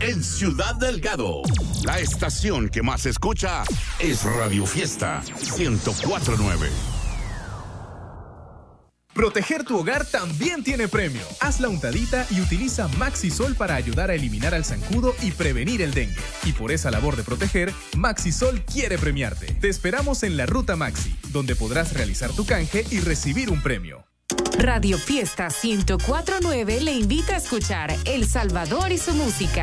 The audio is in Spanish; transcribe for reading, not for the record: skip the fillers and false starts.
en Ciudad Delgado. La estación que más se escucha es Radio Fiesta 104.9. Proteger tu hogar también tiene premio. Haz la untadita y utiliza Maxisol para ayudar a eliminar al zancudo y prevenir el dengue. Y por esa labor de proteger, Maxisol quiere premiarte. Te esperamos en la Ruta Maxi, donde podrás realizar tu canje y recibir un premio. Radio Fiesta 104.9 le invita a escuchar El Salvador y su música.